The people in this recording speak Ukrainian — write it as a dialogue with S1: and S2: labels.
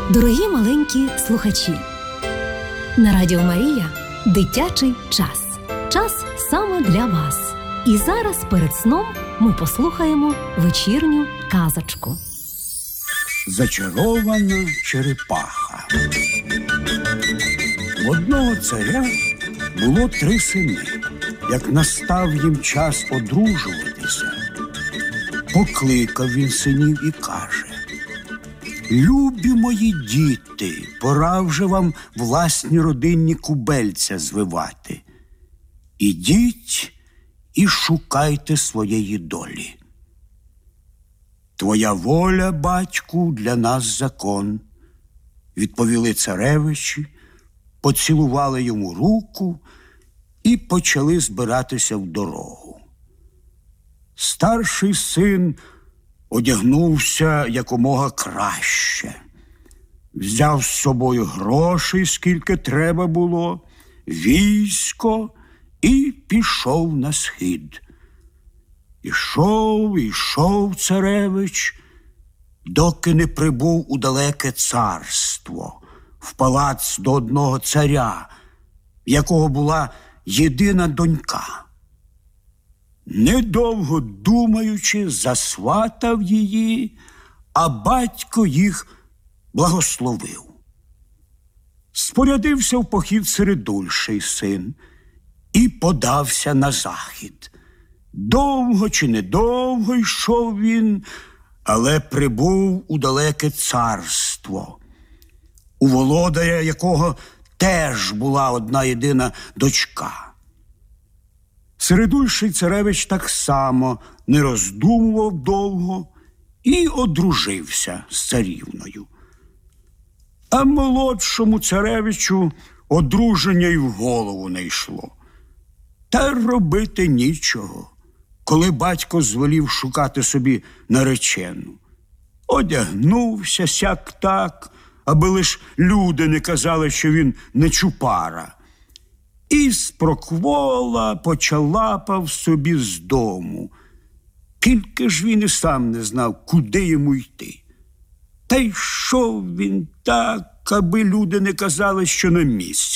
S1: Дорогі маленькі слухачі, на Радіо Марія дитячий час. Час саме для вас. І зараз перед сном ми послухаємо вечірню казочку.
S2: Зачарована черепаха. В одного царя було 3 сини. Як настав їм час одружуватися, покликав він синів і каже: «Любі мої діти, пора вже вам власні родинні кубельця звивати. Ідіть і шукайте своєї долі. Твоя воля, батьку, для нас закон», – відповіли царевичі, поцілували йому руку і почали збиратися в дорогу. Старший син одягнувся якомога краще, взяв з собою грошей, скільки треба було, військо і пішов на схід. Ішов царевич, доки не прибув у далеке царство, в палац до одного царя, в якого була єдина донька. Недовго думаючи, засватав її, а батько їх благословив. Спорядився в похід Середульший син і подався на захід. Довго чи недовго йшов він, але прибув у далеке царство, у володаря якого теж була одна єдина дочка. Середульший царевич так само не роздумував довго і одружився з царівною. А молодшому царевичу одруження й в голову не йшло. Та робити нічого, коли батько звелів шукати собі наречену. Одягнувся сяк-так, аби лиш люди не казали, що він не чупара. І спроквола почалапав собі з дому. Тільки ж він і сам не знав, куди йому йти. Та йшов він так, аби люди не казали, що на місці.